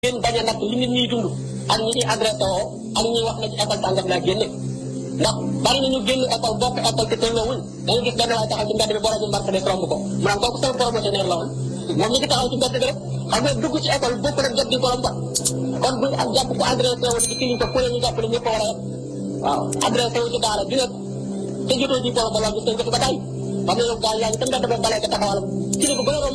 ngeen bañ a natt li nit ñiy dund ak ñi ñuy adressé woo ak ñuy wax na ci école tàngam laa génne ndax bari nañu génn école bokk école te tolloowuñ da nga gis benn waay taxaw ci mbedd bi borom Mercedes romb ko mu naan kooku sama promotionnaire la woon moom ñu ngi taxaw ci mbedd bi rek xam nga dugg ci école bokk rek jot diplôme ba kon buñ ak jàpp ko adressé woon ci kilifa ku ñu jàpp ne ñëpp a war a yem waaw adressé wu ci daara di nag te jotoo diplôme ba loolu gis nañ ko fi ba tey xam nga yow gars yaa ngi tam mbedd ba balee ko taxawal kilifa ba